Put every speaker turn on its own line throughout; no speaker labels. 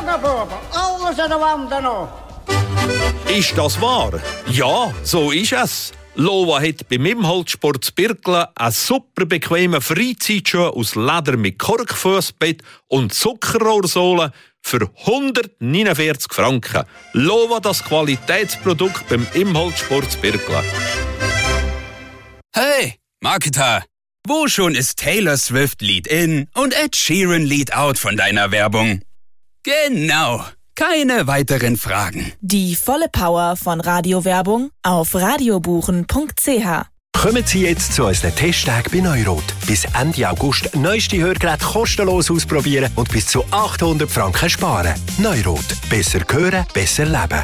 Morgen, alles an der Wand noch.
Ist das wahr? Ja, so ist es. Lova hat beim Imholtsport zu Birkelen einen super bequemen Freizeitschuh aus Leder mit Korkfussbett und Zuckerrohrsohle für 149 Franken. Lova, das Qualitätsprodukt beim Imholtsport zu Birkelen.
Hey, Marketer! Wo schon ist Taylor Swift Lead In und Ed Sheeran Lead Out von deiner Werbung? Genau! Keine weiteren Fragen.
Die volle Power von Radiowerbung auf radiobuchen.ch.
Kommen Sie jetzt zu unseren Testtagen bei Neurot. Bis Ende August neueste Hörgeräte kostenlos ausprobieren und bis zu 800 Franken sparen. Neurot. Besser hören, besser leben.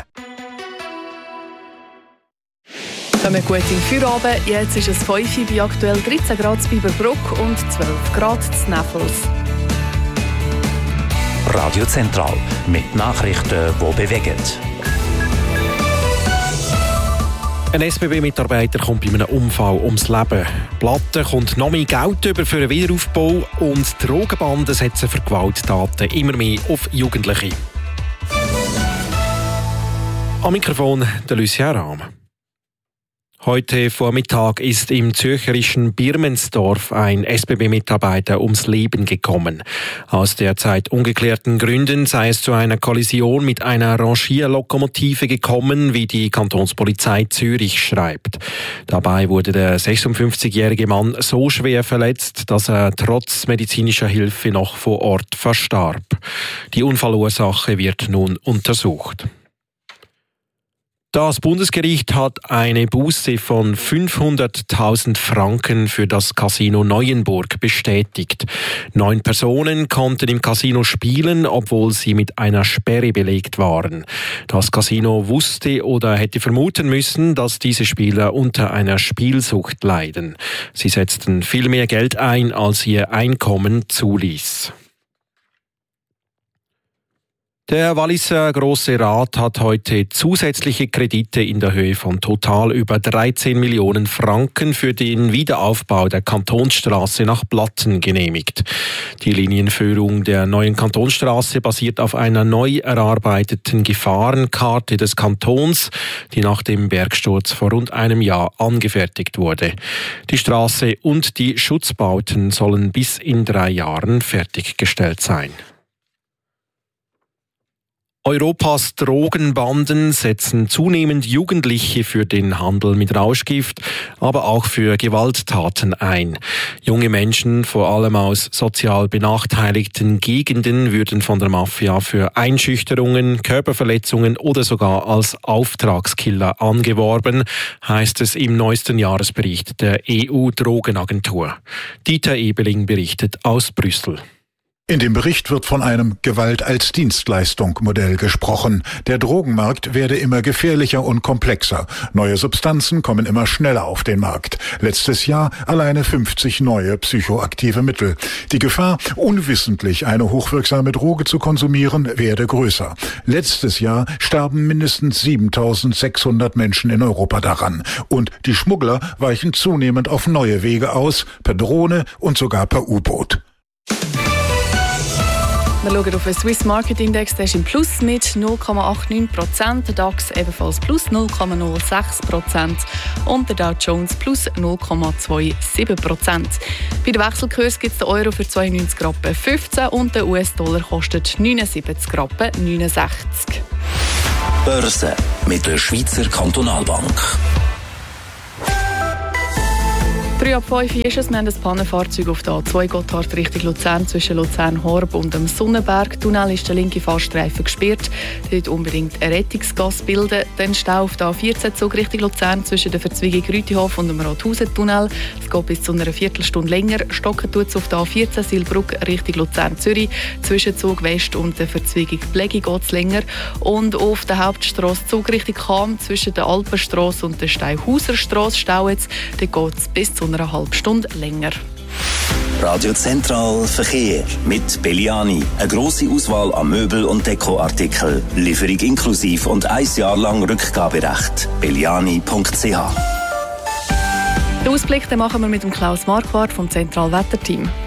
Kommen gut in den Feierabend. Jetzt ist es 5 Uhr bei aktuell 13 Grad in Biberbruck und 12 Grad in Näffels.
Radio Zentral mit Nachrichten, die bewegen.
Ein SBB-Mitarbeiter kommt bei einem Unfall ums Leben. Platte kommt noch mehr Geld über für den Wiederaufbau und Drogenbanden setzen für Gewalttaten immer mehr auf Jugendliche. Am Mikrofon der Lucien Rahm. Heute Vormittag ist im zürcherischen Birmensdorf ein SBB-Mitarbeiter ums Leben gekommen. Aus derzeit ungeklärten Gründen sei es zu einer Kollision mit einer Rangierlokomotive gekommen, wie die Kantonspolizei Zürich schreibt. Dabei wurde der 56-jährige Mann so schwer verletzt, dass er trotz medizinischer Hilfe noch vor Ort verstarb. Die Unfallursache wird nun untersucht. Das Bundesgericht hat eine Buße von 500.000 Franken für das Casino Neuenburg bestätigt. 9 Personen konnten im Casino spielen, obwohl sie mit einer Sperre belegt waren. Das Casino wusste oder hätte vermuten müssen, dass diese Spieler unter einer Spielsucht leiden. Sie setzten viel mehr Geld ein, als ihr Einkommen zuließ. Der Walliser Grosse Rat hat heute zusätzliche Kredite in der Höhe von total über 13 Millionen Franken für den Wiederaufbau der Kantonsstraße nach Blatten genehmigt. Die Linienführung der neuen Kantonsstraße basiert auf einer neu erarbeiteten Gefahrenkarte des Kantons, die nach dem Bergsturz vor rund einem Jahr angefertigt wurde. Die Straße und die Schutzbauten sollen bis in 3 Jahren fertiggestellt sein. Europas Drogenbanden setzen zunehmend Jugendliche für den Handel mit Rauschgift, aber auch für Gewalttaten ein. Junge Menschen, vor allem aus sozial benachteiligten Gegenden, würden von der Mafia für Einschüchterungen, Körperverletzungen oder sogar als Auftragskiller angeworben, heißt es im neuesten Jahresbericht der EU-Drogenagentur. Dieter Ebeling berichtet aus Brüssel.
In dem Bericht wird von einem Gewalt-als-Dienstleistung-Modell gesprochen. Der Drogenmarkt werde immer gefährlicher und komplexer. Neue Substanzen kommen immer schneller auf den Markt. Letztes Jahr alleine 50 neue psychoaktive Mittel. Die Gefahr, unwissentlich eine hochwirksame Droge zu konsumieren, werde größer. Letztes Jahr starben mindestens 7.600 Menschen in Europa daran. Und die Schmuggler weichen zunehmend auf neue Wege aus, per Drohne und sogar per U-Boot.
Wir schauen auf den Swiss Market Index, der ist im Plus mit 0,89%, der DAX ebenfalls plus 0,06% und der Dow Jones plus 0,27%. Bei den Wechselkursen gibt es den Euro für 92,15 Rappen und der US-Dollar kostet 79,69 Rappen.
Börse mit der Schweizer Kantonalbank.
3 ab 5 ist es. Wir haben ein Pannenfahrzeug auf der A2 Gotthard Richtung Luzern zwischen Luzern-Horb und dem Sonnenberg-Tunnel ist der linke Fahrstreifen gesperrt. Dort unbedingt ein Rettungsgas bilden. Dann Stau auf der A14 Zug Richtung Luzern zwischen der Verzweigung Rütihof und dem Rothausen-Tunnel. Es geht bis zu einer Viertelstunde länger. Stocken tut es auf der A14 Silbrugg Richtung Luzern-Zürich. Zwischen Zug West und der Verzweigung Blegi geht es länger. Und auf der Hauptstrasse Zug Richtung Cham zwischen der Alpenstrasse und der Steinhauserstrasse Stau jetzt. Dort geht es bis zu einer halben Stunde länger.
Radio Zentral Verkehr mit Belliani. Eine grosse Auswahl an Möbel- und Dekoartikeln. Lieferung inklusiv und 1 Jahr lang Rückgaberecht. belliani.ch.
Den Ausblick den machen wir mit dem Klaus Marquardt vom Zentralwetterteam.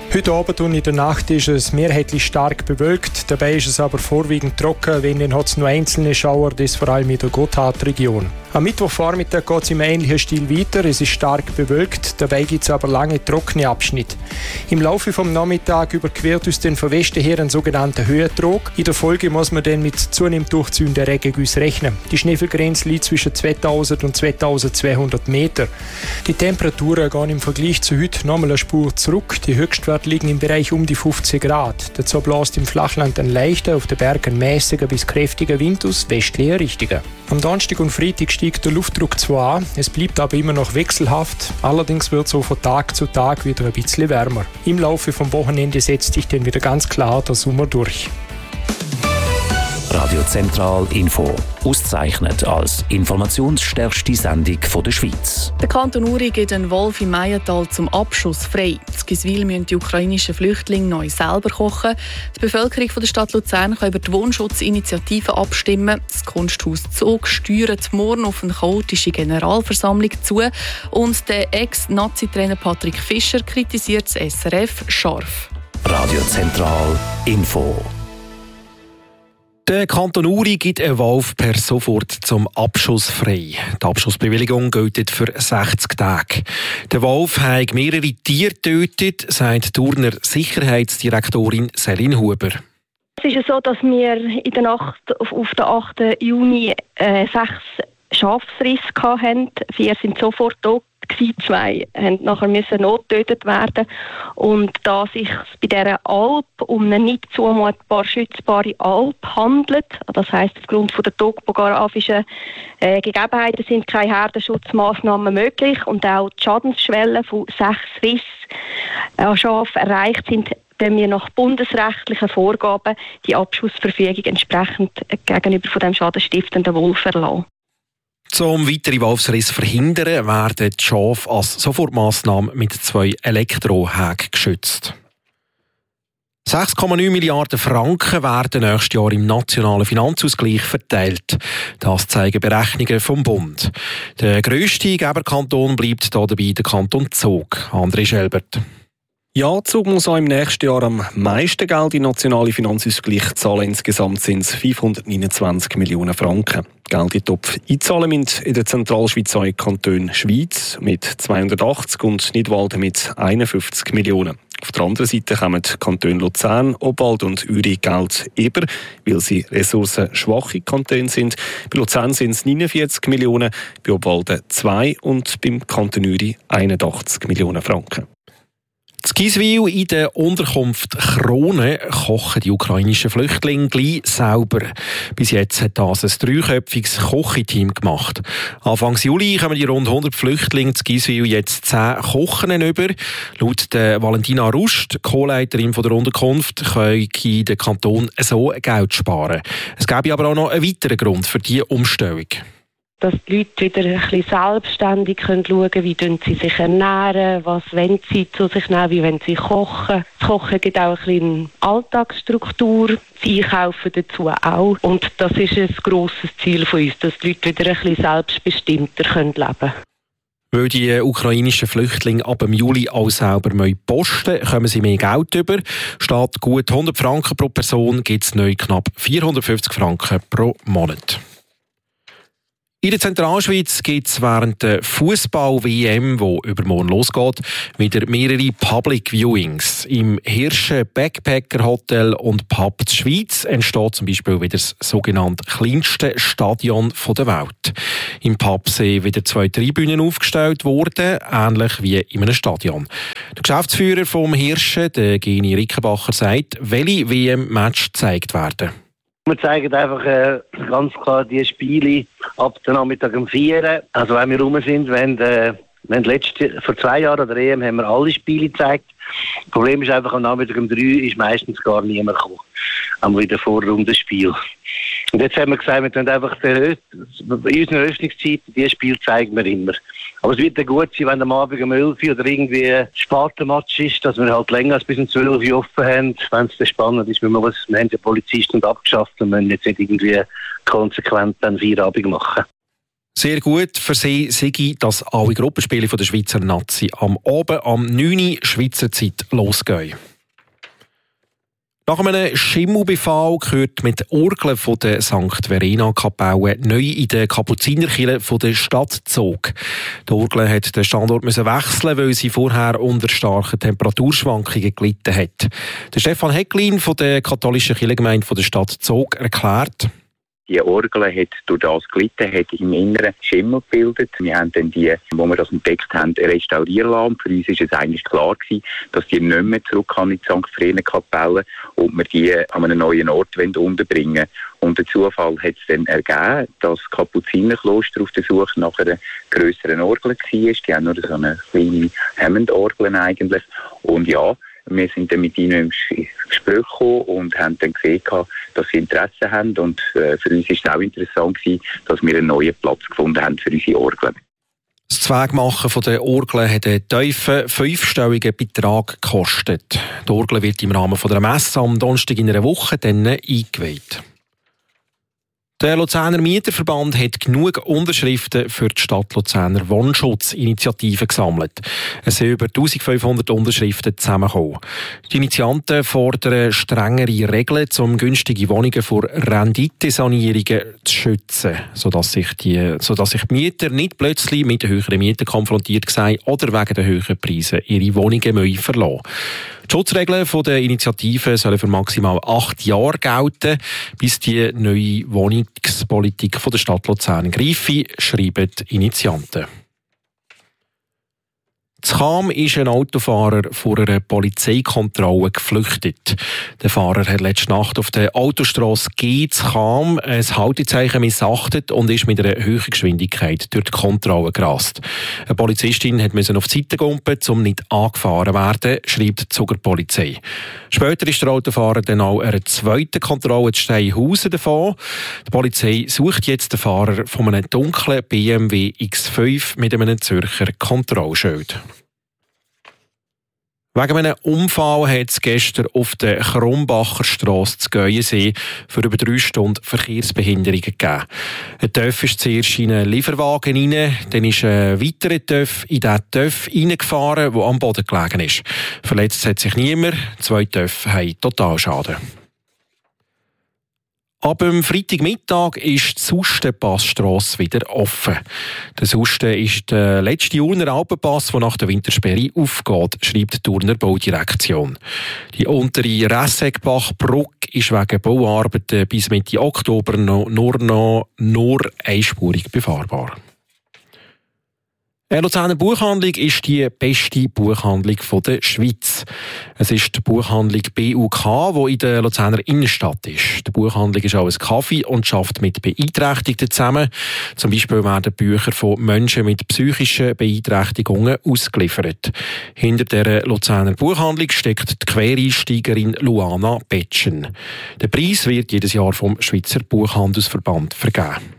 Heute Abend und in der Nacht ist es mehrheitlich stark bewölkt. Dabei ist es aber vorwiegend trocken, wenn dann hat es nur einzelne Schauer, das vor allem in der Gotthardregion. Am Mittwochvormittag geht es im ähnlichen Stil weiter. Es ist stark bewölkt, dabei gibt es aber lange trockene Abschnitte. Im Laufe vom Nachmittag überquert uns dann von Westen her ein sogenannter Höhentrog. In der Folge muss man dann mit zunehmend durchziehenden Regengüssen rechnen. Die Schneefallgrenze liegt zwischen 2000 und 2200 Meter. Die Temperaturen gehen im Vergleich zu heute nochmal eine Spur zurück. Die Höchstwerte liegen im Bereich um die 15 Grad. Dazu bläst im Flachland ein leichter, auf den Bergen mäßiger bis kräftiger Wind aus westlicher Richtung. Am Donnerstag und Freitag steigt der Luftdruck zwar an, es bleibt aber immer noch wechselhaft. Allerdings wird es so von Tag zu Tag wieder ein bisschen wärmer. Im Laufe vom Wochenende setzt sich dann wieder ganz klar der Sommer durch.
Radio Zentral Info. Ausgezeichnet als informationsstärkste Sendung der Schweiz.
Der Kanton Uri gibt einen Wolf im Meiental zum Abschuss frei. In Giswil müssen die ukrainischen Flüchtlinge neu selber kochen. Die Bevölkerung der Stadt Luzern kann über die Wohnschutzinitiative abstimmen. Das Kunsthaus Zug steuert morgen auf eine chaotische Generalversammlung zu. Und der Ex-Nazi-Trainer Patrick Fischer kritisiert das SRF scharf.
Radio Zentral Info.
Der Kanton Uri gibt einen Wolf per sofort zum Abschuss frei. Die Abschussbewilligung gilt für 60 Tage. Der Wolf hat mehrere Tiere getötet, sagt Thurner Sicherheitsdirektorin Selin Huber.
Es ist so, dass wir in der Nacht auf den 8. Juni 6 Schafsrisse hatten. 4 sind sofort tot. 2 mussten nachher notgetötet werden. Und da sich bei dieser Alp um eine nicht zumutbar schützbare Alp handelt, das heisst aufgrund der topografischen Gegebenheiten sind keine Herdenschutzmaßnahmen möglich und auch die Schadensschwelle von 6 Rissen an Schafen erreicht sind, wenn wir nach bundesrechtlichen Vorgaben die Abschussverfügung entsprechend gegenüber von dem schadenstiftenden Wolf erlassen.
Zum weiteren Wolfsriss verhindern werden die Schafe als Sofortmaßnahme mit 2 Elektrohägen geschützt. 6,9 Milliarden Franken werden nächstes Jahr im nationalen Finanzausgleich verteilt. Das zeigen Berechnungen vom Bund. Der grösste Geberkanton bleibt hier dabei der Kanton Zug. André Schelbert.
Ja, Zug muss auch im nächsten Jahr am meisten Geld in den nationalen Finanzausgleich zahlen. Insgesamt sind es 529 Millionen Franken. Geld in den Topf einzahlen müssen in der Zentralschweiz auch Kanton Schweiz mit 280 und Nidwalden mit 51 Millionen. Auf der anderen Seite kommen die Kantone Luzern, Obwalden und Uri Geld über, weil sie ressourcenschwache Kantone sind. Bei Luzern sind es 49 Millionen, bei Obwalden 2 und beim Kanton Uri 81 Millionen Franken.
In Giswil in der Unterkunft Krone kochen die ukrainischen Flüchtlinge gleich selber. Bis jetzt hat das ein 3-köpfiges Kochteam gemacht. Anfang Juli kommen die rund 100 Flüchtlinge in Giswil jetzt 10 Kochen über. Laut der Valentina Rust, Co-Leiterin der Unterkunft, können der Kanton so Geld sparen. Es gäbe aber auch noch einen weiteren Grund für diese Umstellung.
Dass die Leute wieder ein bisschen selbstständig schauen können, wie sie sich ernähren, was wollen sie zu sich nehmen, wie wollen sie kochen. Das Kochen gibt auch ein bisschen Alltagsstruktur, das Einkaufen dazu auch. Und das ist ein grosses Ziel von uns, dass die Leute wieder ein bisschen selbstbestimmter leben können.
Weil die ukrainischen Flüchtlinge ab dem Juli auch selber posten müssen, kommen sie mehr Geld über. Statt gut 100 Franken pro Person gibt es neu knapp 450 Franken pro Monat. In der Zentralschweiz gibt es während der Fußball-WM, die übermorgen losgeht, wieder mehrere Public Viewings. Im Hirschen Backpacker Hotel und Pub der Schweiz entsteht zum Beispiel wieder das sogenannte kleinste Stadion der Welt. Im Pub sind wieder 2 Tribünen aufgestellt worden, ähnlich wie in einem Stadion. Der Geschäftsführer vom Hirschen, der Geni Rickenbacher, sagt, welche WM-Match gezeigt werden.
Wir zeigen einfach ganz klar die Spiele ab dem Nachmittag um 4. Also wenn wir rum sind, vor 2 Jahren an der EM haben wir alle Spiele gezeigt. Das Problem ist einfach, am Nachmittag um 3 ist meistens gar niemand gekommen. Haben wir wieder Vorrundenspiel. Und jetzt haben wir gesagt, wir können einfach in unseren Öffnungszeiten dieses Spiel zeigen wir immer. Aber es wird dann gut sein, wenn am Abend um 11 Uhr oder irgendwie ein Spartenmatch ist, dass wir halt länger als bis um 12 Uhr offen haben. Wenn es dann spannend ist, wir haben ja Polizisten abgeschafft und müssen jetzt nicht irgendwie konsequent dann Feierabend machen.
Sehr gut für sie sei, dass alle Gruppenspiele der Schweizer Nazi am Abend am 9. Uhr Schweizer Zeit losgehen. Nach einem Schimmelbefall gehört mit Orgeln von der St. Verena-Kapelle neu in der Kapuzinerkirche der Stadt Zug. Die Orgel hat den Standort wechseln, weil sie vorher unter starken Temperaturschwankungen gelitten hat. Der Stefan Hecklin von der katholischen Kirchengemeinde der Stadt Zug erklärt:
Die Orgel hat durch das gelitten, hat im Inneren Schimmel gebildet. Wir haben dann die, wo wir das entdeckt haben, restaurieren lassen. Für uns war es eigentlich klar gewesen, dass die nicht mehr zurück kann in die St. Verena-Kapelle und wir die an einem neuen Ort unterbringen wollen. Und der Zufall hat es dann ergeben, dass das Kapuzinerkloster auf der Suche nach einer grösseren Orgel war. Die haben nur so eine kleine Hammond-Orgel eigentlich. Und ja, wir sind dann mit ihnen ins Gespräch gekommen und haben dann gesehen, dass sie Interesse haben. Und für uns war es auch interessant, dass wir einen neuen Platz gefunden haben für unsere Orgeln.
Das Zweigmachen der Orgeln hat einen tiefen 5-stelligen Betrag gekostet. Die Orgel wird im Rahmen der Messe am Donnerstag in einer Woche dann eingeweiht. Der Luzerner Mieterverband hat genug Unterschriften für die Stadt Luzerner Wohnschutzinitiative gesammelt. Es sind über 1500 Unterschriften zusammengekommen. Die Initianten fordern strengere Regeln, um günstige Wohnungen vor Renditesanierungen zu schützen, sodass sich die Mieter nicht plötzlich mit höheren Mieten konfrontiert sehen oder wegen der höheren Preise ihre Wohnungen verlassen. Die Schutzregeln der Initiative sollen für maximal 8 Jahre gelten, bis die neue Wohnungspolitik der Stadt Luzern greife, schreiben die Initianten. In Cham ist ein Autofahrer vor einer Polizeikontrolle geflüchtet. Der Fahrer hat letzte Nacht auf der Autostrasse G in Cham ein Haltezeichen missachtet und ist mit einer hohen Geschwindigkeit durch die Kontrolle gerast. Eine Polizistin musste auf die Seite gumpen, um nicht angefahren zu werden, schreibt die Zuger Polizei. Später ist der Autofahrer dann auch einer zweiten Kontrolle in Steinhausen davon. Die Polizei sucht jetzt den Fahrer von einem dunklen BMW X5 mit einem Zürcher Kontrollschild. Wegen einem Unfall hat es gestern auf der Krumbacher Strasse zu Geuensee für über 3 Stunden Verkehrsbehinderungen gegeben. Ein TÜV ist zuerst in einen Lieferwagen rein, dann ist ein weiterer TÜV in den TÜV reingefahren, der am Boden gelegen ist. Verletzt hat sich niemand, 2 TÜV haben Totalschaden. Ab dem Freitagmittag ist die Sustenpassstrasse wieder offen. Der Susten ist der letzte Urner Alpenpass, der nach der Wintersperre aufgeht, schreibt die Turner Baudirektion. Die untere Ressegbach-Brücke ist wegen Bauarbeiten bis Mitte Oktober nur einspurig befahrbar. Eine Luzerner Buchhandlung ist die beste Buchhandlung der Schweiz. Es ist die Buchhandlung BUK, die in der Luzerner Innenstadt ist. Die Buchhandlung ist auch ein Kaffee und arbeitet mit Beeinträchtigten zusammen. Zum Beispiel werden Bücher von Menschen mit psychischen Beeinträchtigungen ausgeliefert. Hinter der Luzerner Buchhandlung steckt die Quereinsteigerin Luana Betschen. Der Preis wird jedes Jahr vom Schweizer Buchhandelsverband vergeben.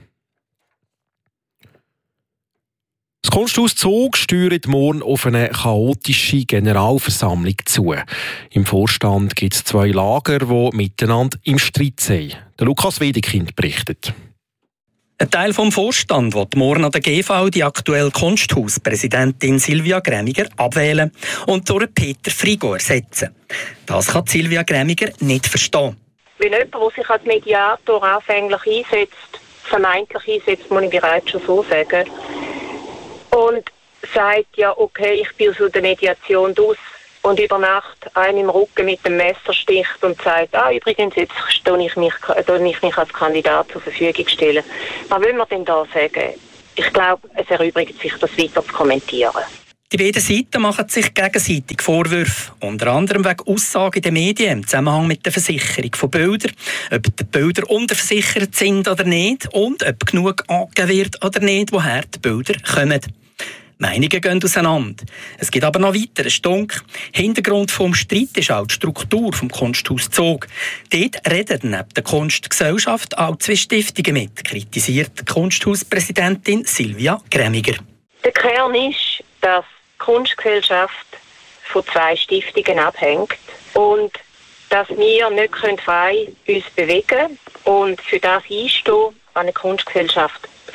Das Kunsthaus Zug steuert morgen auf eine chaotische Generalversammlung zu. Im Vorstand gibt es 2 Lager, die miteinander im Streit sind. Der Lukas Wedekind berichtet.
Ein Teil vom Vorstand will morgen an der GV die aktuelle Kunsthauspräsidentin Silvia Grämiger abwählen und durch Peter Frigo ersetzen. Das kann Silvia Grämiger nicht verstehen.
Wenn jemand, der sich als Mediator anfänglich einsetzt, vermeintlich einsetzt, muss ich bereits schon so sagen, und sagt, ja okay, ich bin aus der Mediation draus und über Nacht einen im Rücken mit dem Messer sticht und sagt, übrigens, jetzt stelle ich mich als Kandidat zur Verfügung stellen. Was will man denn da sagen? Ich glaube, es erübrigt sich, das weiter zu kommentieren.
Die beiden Seiten machen sich gegenseitig Vorwürfe, unter anderem wegen Aussagen in den Medien im Zusammenhang mit der Versicherung von Bildern, ob die Bilder unterversichert sind oder nicht und ob genug angegeben wird oder nicht, woher die Bilder kommen. Meinungen gehen auseinander. Es gibt aber noch weiteren Stunk. Hintergrund vom Streit ist auch die Struktur vom Kunsthaus Zug. Dort reden neben der Kunstgesellschaft auch 2 Stiftungen mit, kritisiert die Kunsthauspräsidentin Silvia Grämiger.
Der Kern ist, dass die Kunstgesellschaft von 2 Stiftungen abhängt und dass wir nicht frei uns bewegen können und für das einstehen, was eine Kunstgesellschaft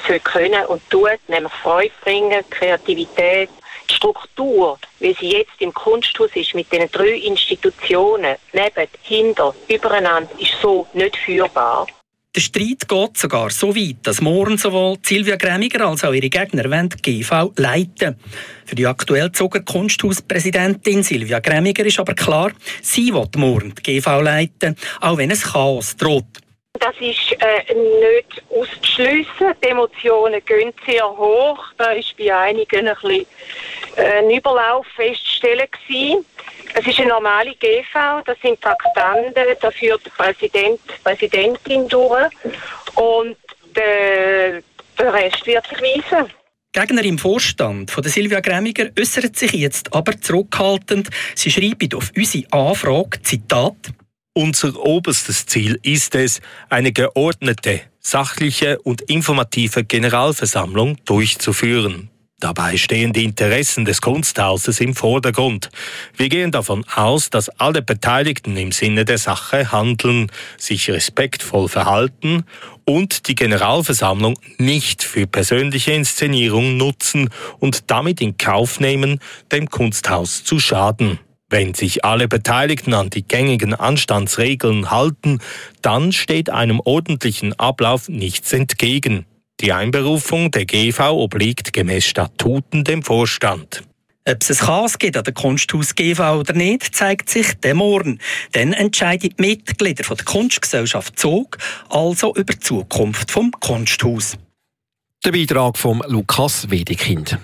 können und tut, nämlich Freude bringen, Kreativität, die Struktur, wie sie jetzt im Kunsthaus ist, mit den 3 Institutionen, neben, hinter, übereinander, ist so nicht führbar.
Der Streit geht sogar so weit, dass morgen sowohl Silvia Grämiger als auch ihre Gegner die GV leiten. Für die aktuell gezogene Kunsthauspräsidentin Silvia Grämiger ist aber klar, sie will morgen die GV leiten, auch wenn es Chaos droht.
Das ist nicht auszuschliessen. Die Emotionen gehen sehr hoch. Da war bei einigen ein bisschen ein Überlauf festzustellen gewesen. Es ist eine normale GV, das sind Traktanten, da führt der Präsidentin durch und der Rest wird sich weisen.
Gegner im Vorstand von der Silvia Grämiger äußert sich jetzt aber zurückhaltend. Sie schreiben auf unsere Anfrage, Zitat:
Unser oberstes Ziel ist es, eine geordnete, sachliche und informative Generalversammlung durchzuführen. Dabei stehen die Interessen des Kunsthauses im Vordergrund. Wir gehen davon aus, dass alle Beteiligten im Sinne der Sache handeln, sich respektvoll verhalten und die Generalversammlung nicht für persönliche Inszenierung nutzen und damit in Kauf nehmen, dem Kunsthaus zu schaden. Wenn sich alle Beteiligten an die gängigen Anstandsregeln halten, dann steht einem ordentlichen Ablauf nichts entgegen. Die Einberufung der GV obliegt gemäß Statuten dem Vorstand.
Ob es ein Chaos gibt an der Kunsthaus GV oder nicht, zeigt sich dem morgen. Dann entscheiden die Mitglieder der Kunstgesellschaft Zog also über die Zukunft vom Kunsthaus.
Der Beitrag von Lukas Wedekind.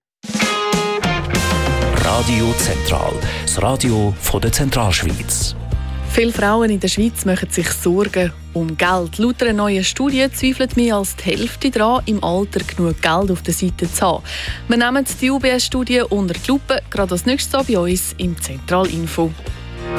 Radio Zentral, das Radio von der Zentralschweiz.
Viele Frauen in der Schweiz machen sich Sorgen um Geld. Laut einer neuen Studie zweifelt mehr als die Hälfte daran, im Alter genug Geld auf der Seite zu haben. Wir nehmen die UBS-Studie unter die Lupe, gerade als nächstes bei uns im Zentralinfo.